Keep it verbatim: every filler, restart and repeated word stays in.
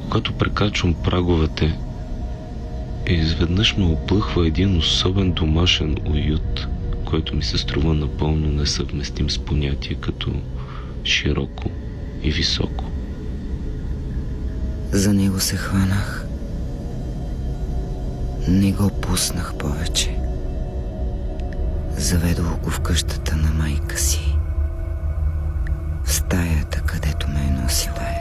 Когато прекрачвам праговете, изведнъж ме оплъхва един особен домашен уют, който ми се струва напълно несъвместим с понятие като широко и високо. За него се хванах. Не го пуснах повече. Заведох го в къщата на майка си, в стаята, където ме е носила.